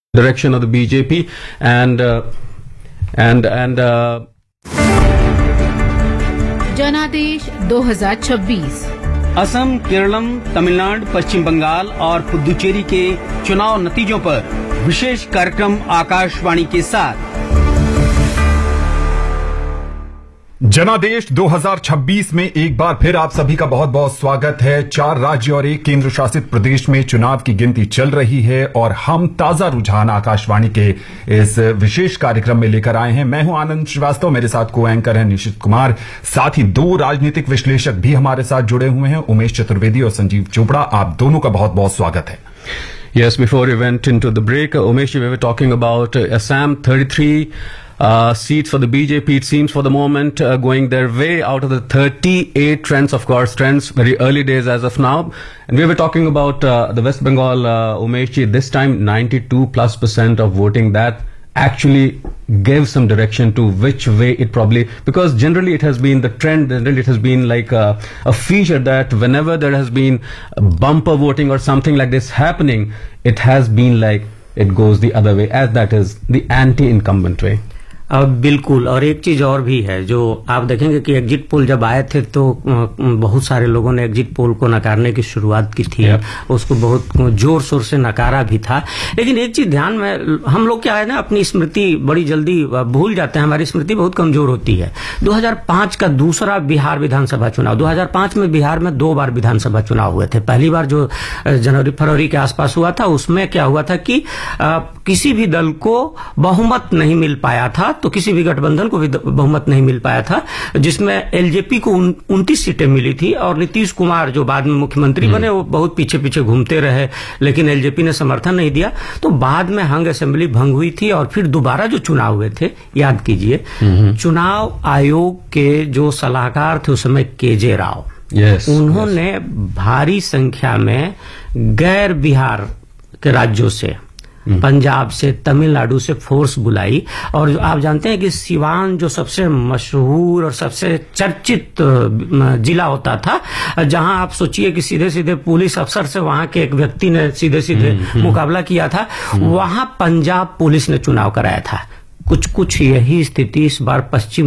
direction of the BJP and जनादेश 2026 असम, केरलम, तमिलनाडु, पश्चिम बंगाल और पुदुचेरी के चुनाव नतीजों पर विशेष कार्यक्रम आकाशवाणी के साथ। जनादेश 2026 में एक बार फिर आप सभी का बहुत बहुत स्वागत है। 4 राज्य और 1 केंद्र शासित प्रदेश में चुनाव की गिनती चल रही है और हम ताजा रुझान आकाशवाणी के इस विशेष कार्यक्रम में लेकर आए हैं। मैं हूं आनंद श्रीवास्तव, मेरे साथ को एंकर हैं निशित कुमार, साथ ही 2 राजनीतिक विश्लेषक भी हमारे साथ जुड़े हुए हैं, उमेश चतुर्वेदी और संजीव चोपड़ा। आप दोनों का बहुत बहुत स्वागत है। Yes, before we went into the break, Umesh, we were talking about Assam, 33 seats for the BJP. It seems for the moment going their way out of the 38 trends, of course, trends, very early days as of now. And we were talking about the West Bengal, Umesh ji, this time 92+% of voting. That actually gives some direction to which way it probably, because generally it has been the trend, generally it has been like a feature that whenever there has been bumper voting or something like this happening, it has been like it goes the other way, as that is the anti-incumbent way. बिल्कुल। और एक चीज और भी है जो आप देखेंगे कि एग्जिट पोल जब आए थे तो बहुत सारे लोगों ने एग्जिट पोल को नकारने की शुरुआत की थी, उसको बहुत जोर शोर से नकारा भी था। लेकिन एक चीज ध्यान में, हम लोग क्या है ना, अपनी स्मृति बड़ी जल्दी भूल जाते हैं, हमारी स्मृति बहुत कमजोर होती है। 2005 का दूसरा बिहार विधानसभा चुनाव, 2005 में बिहार में 2 बार विधानसभा चुनाव हुए थे। पहली बार जो जनवरी फरवरी के आसपास हुआ था, उसमें क्या हुआ था कि किसी भी दल को बहुमत नहीं मिल पाया था, तो किसी भी गठबंधन को भी बहुमत नहीं मिल पाया था, जिसमें एलजेपी को 29 सीटें मिली थी और नीतीश कुमार जो बाद में मुख्यमंत्री बने वो बहुत पीछे पीछे घूमते रहे, लेकिन एलजेपी ने समर्थन नहीं दिया। तो बाद में हंग असेंबली भंग हुई थी और फिर दोबारा जो चुनाव हुए थे, याद कीजिए, चुनाव आयोग के जो सलाहकार थे उस समय केजे राव, उन्होंने भारी संख्या में गैर बिहार के राज्यों से, पंजाब से, तमिलनाडु से फोर्स बुलाई। और आप जानते हैं कि सिवान जो सबसे मशहूर और सबसे चर्चित जिला होता था, जहां आप सोचिए कि सीधे सीधे पुलिस अफसर से वहां के एक व्यक्ति ने सीधे सीधे मुकाबला किया था, वहां पंजाब पुलिस ने चुनाव कराया था। कुछ यही स्थिति इस बार पश्चिम